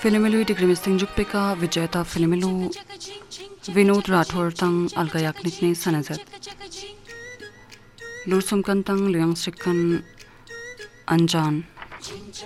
Filimilu digrimisting jukpika Vijayta Filimilu Vinod Rathor tang algayaknikni sanazat Lursum kantang Luyang Sikan Anjan